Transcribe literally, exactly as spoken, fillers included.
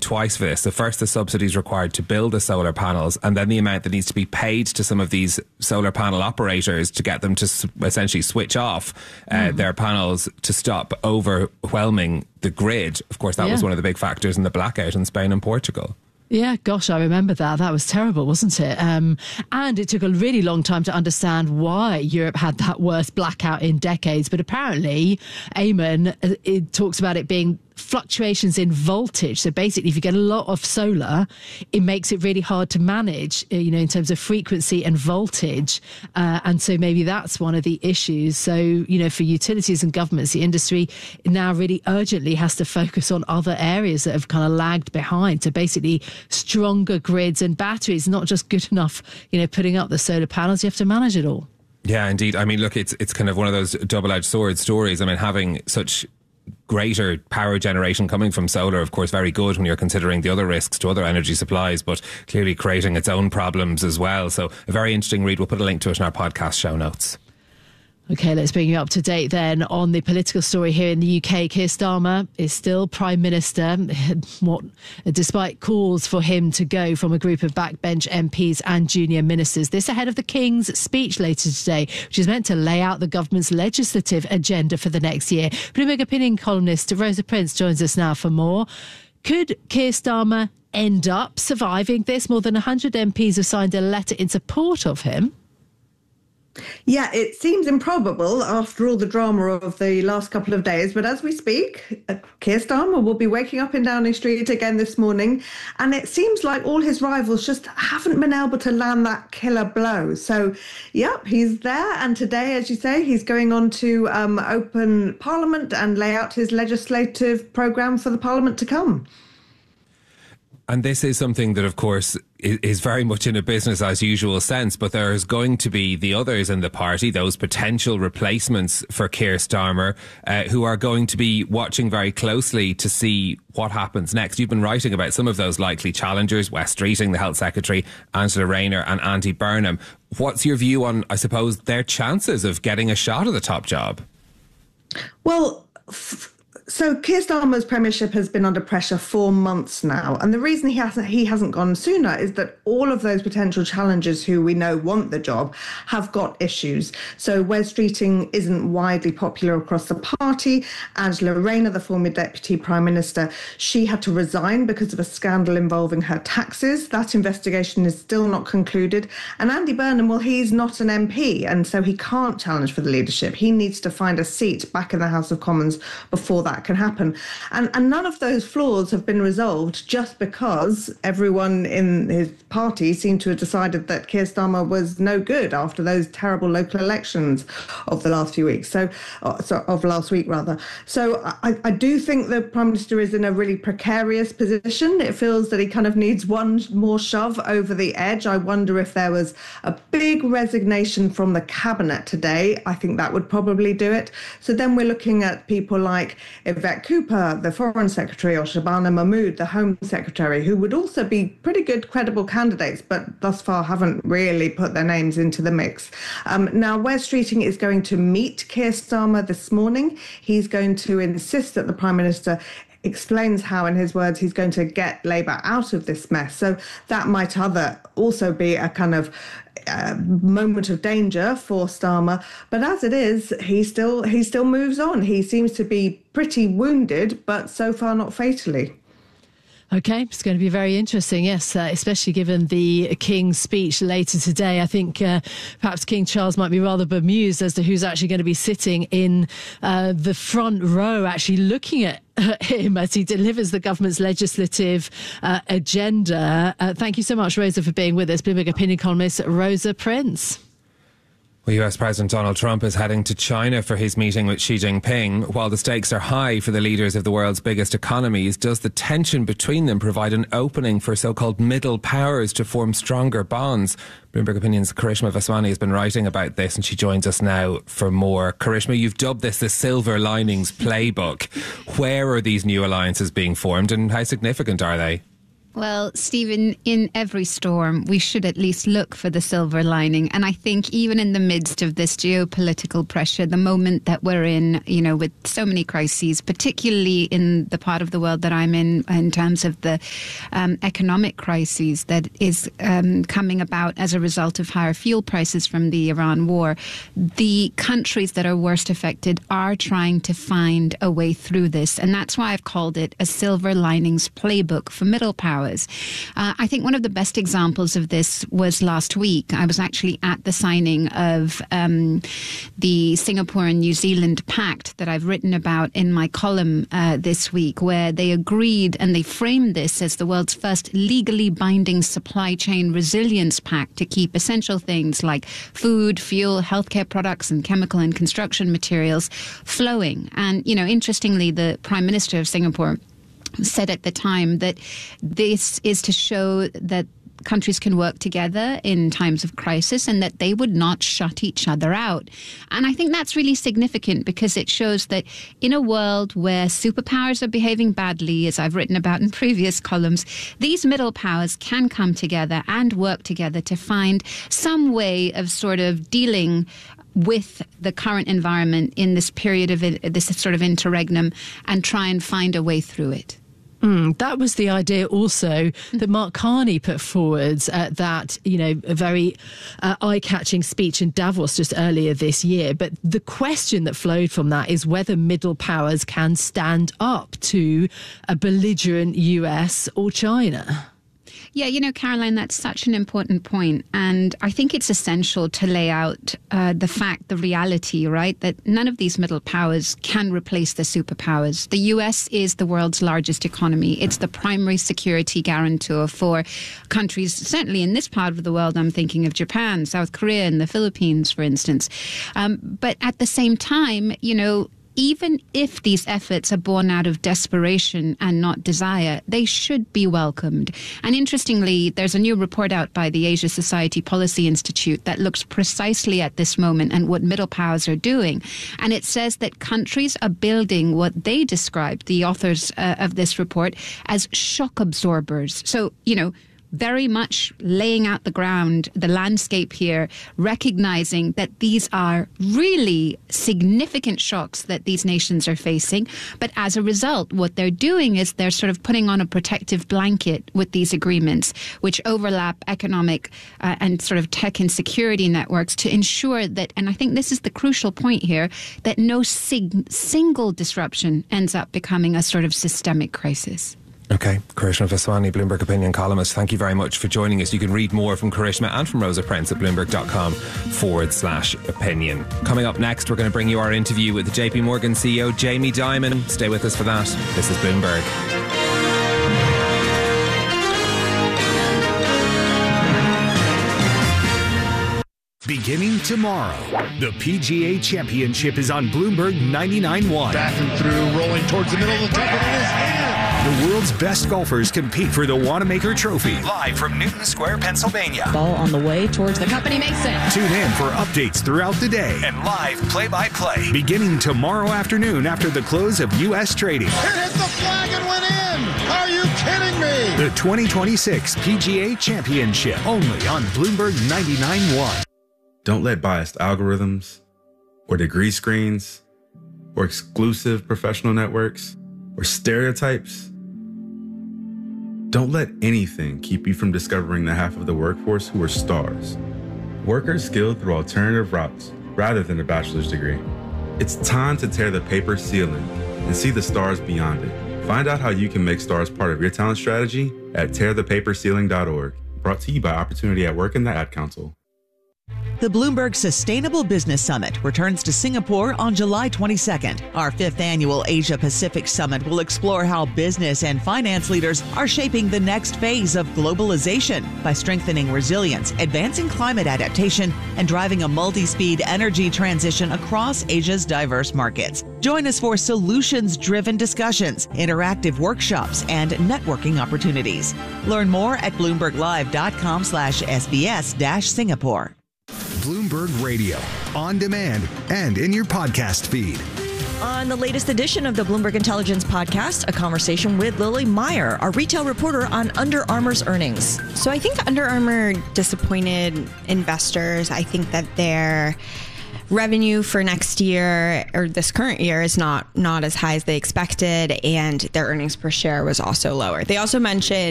twice for this. The first, the subsidies required to build the solar panels, and then the amount that needs to be paid to some of these solar panel operators to get them to s- essentially switch off uh, mm. their panels to stop overwhelming the grid. Of course, that yeah. was one of the big factors in the blackout in Spain and Portugal. Yeah, gosh, I remember that. That was terrible, wasn't it? Um, and it took a really long time to understand why Europe had that worst blackout in decades. But apparently, Eamon, it talks about it being fluctuations in voltage. So basically, if you get a lot of solar, it makes it really hard to manage, you know, in terms of frequency and voltage. Uh, and so maybe that's one of the issues. So, you know, for utilities and governments, the industry now really urgently has to focus on other areas that have kind of lagged behind. So basically, stronger grids and batteries, not just good enough, you know, putting up the solar panels, you have to manage it all. Yeah, indeed. I mean, look, it's it's kind of one of those double-edged sword stories. I mean, having such greater power generation coming from solar, of course, very good when you're considering the other risks to other energy supplies, but clearly creating its own problems as well. So a very interesting read. We'll put a link to it in our podcast show notes. OK, let's bring you up to date then on the political story here in the U K. Keir Starmer is still Prime Minister, what, despite calls for him to go from a group of backbench M Ps and junior ministers. This ahead of the King's speech later today, which is meant to lay out the government's legislative agenda for the next year. Bloomberg opinion columnist Rosa Prince joins us now for more. Could Keir Starmer end up surviving this? More than one hundred M Ps have signed a letter in support of him. Yeah, it seems improbable after all the drama of the last couple of days. But as we speak, Keir Starmer will be waking up in Downing Street again this morning. And it seems like all his rivals just haven't been able to land that killer blow. So, yep, he's there. And today, as you say, he's going on to um, open Parliament and lay out his legislative programme for the Parliament to come. And this is something that, of course, is very much in a business as usual sense, but there is going to be the others in the party, those potential replacements for Keir Starmer, uh, who are going to be watching very closely to see what happens next. You've been writing about some of those likely challengers, Wes Streeting, the Health Secretary, Angela Rayner and Andy Burnham. What's your view on, I suppose, their chances of getting a shot at the top job? Well, f- So Keir Starmer's premiership has been under pressure for months now. And the reason he hasn't he hasn't gone sooner is that all of those potential challengers who we know want the job have got issues. So Wes Streeting isn't widely popular across the party. Angela Rayner, the former Deputy Prime Minister, she had to resign because of a scandal involving her taxes. That investigation is still not concluded. And Andy Burnham, well, he's not an M P, and so he can't challenge for the leadership. He needs to find a seat back in the House of Commons before that can happen. And, and none of those flaws have been resolved just because everyone in his party seemed to have decided that Keir Starmer was no good after those terrible local elections of the last few weeks. So, uh, so of last week, rather. So I, I do think the Prime Minister is in a really precarious position. It feels that he kind of needs one more shove over the edge. I wonder if there was a big resignation from the cabinet today. I think that would probably do it. So then we're looking at people like Yvette Cooper, the Foreign Secretary, or Shabana Mahmood, the Home Secretary, who would also be pretty good, credible candidates, but thus far haven't really put their names into the mix. Um, now, Wes Streeting is going to meet Keir Starmer this morning. He's going to insist that the Prime Minister explains how, in his words, he's going to get Labour out of this mess. So that might other also be a kind of uh, moment of danger for Starmer. But as it is, he still he still moves on. He seems to be pretty wounded, but so far not fatally. OK, it's going to be very interesting, yes, uh, especially given the King's speech later today. I think uh, perhaps King Charles might be rather bemused as to who's actually going to be sitting in uh, the front row, actually looking at him as he delivers the government's legislative uh, agenda. Uh, thank you so much, Rosa, for being with us. Bloomberg opinion columnist Rosa Prince. Well, U S President Donald Trump is heading to China for his meeting with Xi Jinping. While the stakes are high for the leaders of the world's biggest economies, does the tension between them provide an opening for so-called middle powers to form stronger bonds? Bloomberg Opinion's Karishma Vaswani has been writing about this, and she joins us now for more. Karishma, you've dubbed this the Silver Linings Playbook. Where are these new alliances being formed, and how significant are they? Well, Stephen, in every storm, we should at least look for the silver lining. And I think even in the midst of this geopolitical pressure, the moment that we're in, you know, with so many crises, particularly in the part of the world that I'm in, in terms of the um, economic crises that is um, coming about as a result of higher fuel prices from the Iran war, the countries that are worst affected are trying to find a way through this. And that's why I've called it a silver linings playbook for middle power. Uh, I think one of the best examples of this was last week. I was actually at the signing of um, the Singapore and New Zealand Pact that I've written about in my column uh, this week, where they agreed and they framed this as the world's first legally binding supply chain resilience pact to keep essential things like food, fuel, healthcare products and chemical and construction materials flowing. And, you know, interestingly, the Prime Minister of Singapore said at the time that this is to show that countries can work together in times of crisis and that they would not shut each other out. And I think that's really significant because it shows that in a world where superpowers are behaving badly, as I've written about in previous columns, these middle powers can come together and work together to find some way of sort of dealing with the current environment in this period of this sort of interregnum and try and find a way through it. Mm, that was the idea also that Mark Carney put forward at that, you know, a very uh, eye-catching speech in Davos just earlier this year. But the question that flowed from that is whether middle powers can stand up to a belligerent U S or China. Yeah, you know, Caroline, that's such an important point. And I think it's essential to lay out uh, the fact, the reality, right, that none of these middle powers can replace the superpowers. The U S is the world's largest economy. It's the primary security guarantor for countries, certainly in this part of the world. I'm thinking of Japan, South Korea, and the Philippines, for instance. Um, but at the same time, you know, even if these efforts are born out of desperation and not desire, they should be welcomed. And interestingly, there's a new report out by the Asia Society Policy Institute that looks precisely at this moment and what middle powers are doing. And it says that countries are building what they described, the authors uh, of this report, as shock absorbers. So, you know, very much laying out the ground, the landscape here, recognizing that these are really significant shocks that these nations are facing. But as a result, what they're doing is they're sort of putting on a protective blanket with these agreements, which overlap economic uh, and sort of tech and security networks to ensure that, and I think this is the crucial point here, that no sig- single disruption ends up becoming a sort of systemic crisis. Okay, Karishma Vaswani, Bloomberg Opinion columnist, thank you very much for joining us. You can read more from Karishma and from Rosa Prince at bloomberg.com forward slash opinion. Coming up next, we're going to bring you our interview with the J P Morgan C E O, Jamie Dimon. Stay with us for that. This is Bloomberg. Beginning tomorrow, the P G A Championship is on Bloomberg ninety-nine point one. Back and through, rolling towards the middle of the top, and it is in. The world's best golfers compete for the Wanamaker Trophy. Live from Newton Square, Pennsylvania. Ball on the way towards the cup, and he makes it. Tune in for updates throughout the day and live play-by-play. Beginning tomorrow afternoon after the close of U S trading. It hit the flag and went in. Are you kidding me? The twenty twenty-six P G A Championship, only on Bloomberg ninety-nine point one. Don't let biased algorithms or degree screens or exclusive professional networks or stereotypes. Don't let anything keep you from discovering the half of the workforce who are stars. Workers skilled through alternative routes rather than a bachelor's degree. It's time to tear the paper ceiling and see the stars beyond it. Find out how you can make stars part of your talent strategy at tear the paper ceiling dot org. Brought to you by Opportunity at Work and the Ad Council. The Bloomberg Sustainable Business Summit returns to Singapore on July twenty-second. Our fifth annual Asia Pacific Summit will explore how business and finance leaders are shaping the next phase of globalization by strengthening resilience, advancing climate adaptation, and driving a multi-speed energy transition across Asia's diverse markets. Join us for solutions-driven discussions, interactive workshops, and networking opportunities. Learn more at bloomberglive.com slash SBS dash Singapore. Bloomberg Radio, on demand and in your podcast feed. On the latest edition of the Bloomberg Intelligence Podcast, a conversation with Lily Meyer, our retail reporter on Under Armour's earnings. So I think Under Armour disappointed investors. I think that their revenue for next year or this current year is not not as high as they expected, and their earnings per share was also lower. They also mentioned